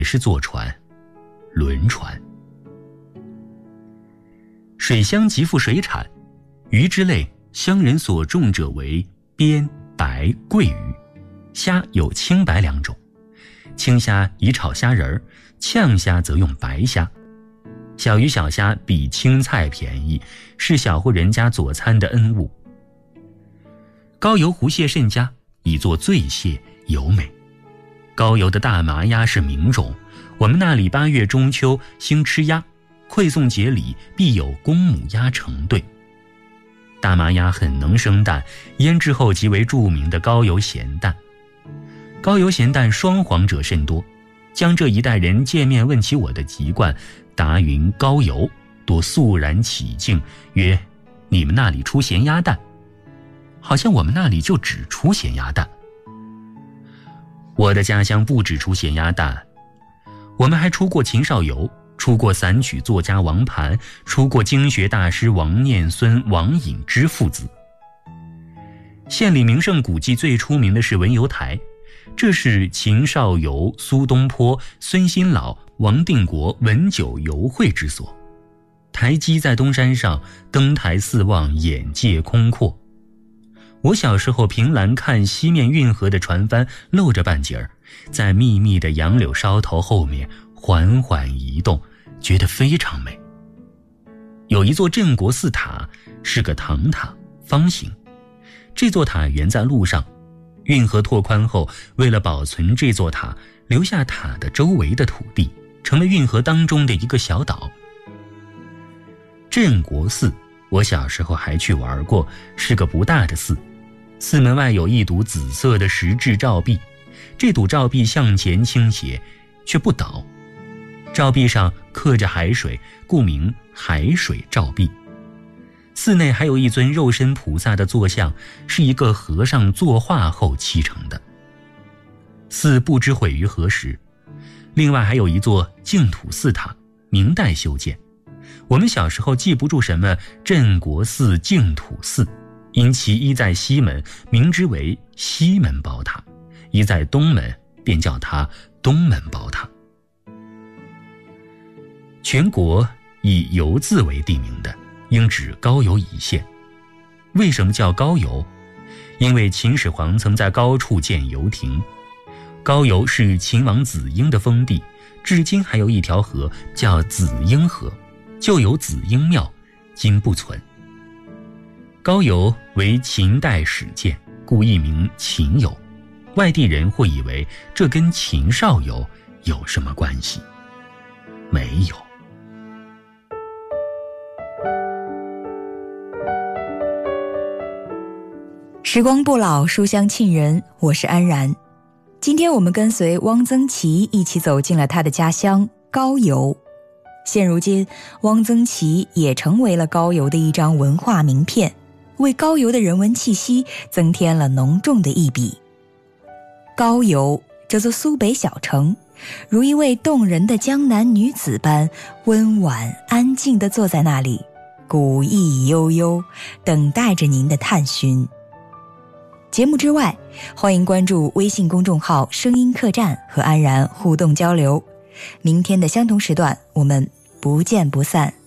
是坐船，轮船。水乡极富水产，鱼之类乡人所种者为边、白、桂鱼，虾有青白两种，青虾以炒虾仁儿，呛虾则用白虾。小鱼小虾比青菜便宜，是小户人家佐餐的恩物。高邮湖蟹甚佳，以作醉蟹，尤美。高邮的大麻鸭是名种，我们那里8月中秋兴吃鸭，馈送节礼必有公母鸭成对。大麻鸭很能生蛋，腌制后即为著名的高邮咸蛋。高邮咸蛋双黄者甚多，江浙一带人见面问起我的籍贯，答云高邮，多肃然起敬，曰：你们那里出咸鸭蛋？好像我们那里就只出咸鸭蛋。我的家乡不只出咸鸭蛋，我们还出过秦少游，出过散曲作家王盘，出过经学大师王念孙、王隐之父子。县里名胜古迹最出名的是文游台，这是秦少游、苏东坡、孙新老、王定国文酒游会之所。台基在东山上，登台四望，眼界空阔。我小时候凭栏看西面运河的船帆露着半截儿，在密密的杨柳梢头后面缓缓移动，觉得非常美。有一座镇国寺塔，是个唐塔，方形。这座塔原在路上，运河拓宽后，为了保存这座塔，留下塔的周围的土地，成了运河当中的一个小岛。镇国寺我小时候还去玩过，是个不大的寺。寺门外有一堵紫色的石质照壁，这堵照壁向前倾斜，却不倒。照壁上刻着海水，故名海水照壁。寺内还有一尊肉身菩萨的坐像，是一个和尚作画后砌成的。寺不知毁于何时。另外还有一座净土寺塔，明代修建。我们小时候记不住什么镇国寺、净土寺，因其一在西门，名之为西门宝塔；一在东门，便叫它东门宝塔。全国以邮字为地名的，应指高邮一线。为什么叫高邮？因为秦始皇曾在高处建游亭。高邮是秦王子婴的封地，至今还有一条河叫子婴河，就有子婴庙，今不存。高邮为秦代始建，故艺名秦游。外地人会以为这跟秦少游有什么关系？没有。 时光不老，书香沁人，我是安然。今天我们跟随汪曾祺一起走进了他的家乡高邮。现如今，汪曾祺也成为了高邮的一张文化名片，为高邮的人文气息增添了浓重的一笔。高邮这座苏北小城，如一位动人的江南女子般温婉安静地坐在那里，古意悠悠，等待着您的探寻。节目之外，欢迎关注微信公众号声音客栈和安然互动交流。明天的相同时段，我们不见不散。